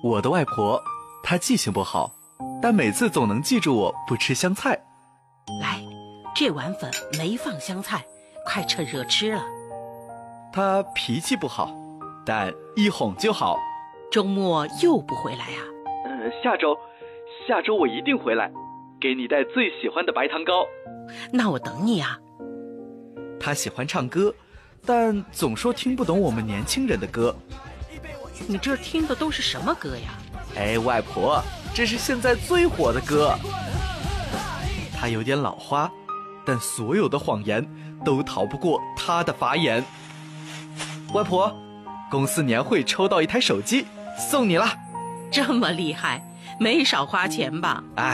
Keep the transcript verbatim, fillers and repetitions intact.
我的外婆，她记性不好，但每次总能记住我不吃香菜。 来，这碗粉没放香菜，快趁热吃了。 她脾气不好，但一哄就好。 周末又不回来啊？ 呃，下周，下周我一定回来，给你带最喜欢的白糖糕。 那我等你啊。 她喜欢唱歌，但总说听不懂我们年轻人的歌。 你这听的都是什么歌呀？ 哎，外婆，这是现在最火的歌。她有点老花，但所有的谎言都逃不过她的法眼。外婆，公司年会抽到一台手机，送你了。 这么厉害，没少花钱吧？ 哎。